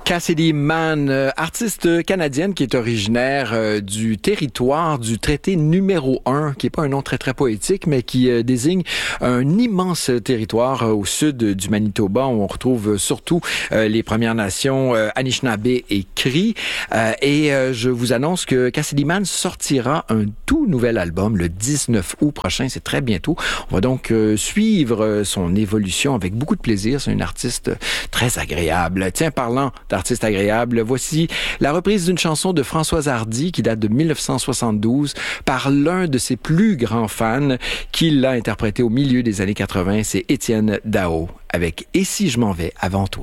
Cassidy Mann, artiste canadienne qui est originaire du territoire du traité numéro 1, qui n'est pas un nom très très poétique, mais qui désigne un immense territoire au sud du Manitoba, où on retrouve surtout les Premières Nations Anishinaabe et Cri. Et je vous annonce que Cassidy Mann sortira un tout nouvel album le 19 août prochain, c'est très bientôt. On va donc suivre son évolution avec beaucoup de plaisir. C'est une artiste très agréable. Tiens, parlant d'artiste agréable, voici la reprise d'une chanson de Françoise Hardy qui date de 1972 par l'un de ses plus grands fans qui l'a interprétée au milieu des années 80, c'est Étienne Dao avec « Et si je m'en vais avant toi ».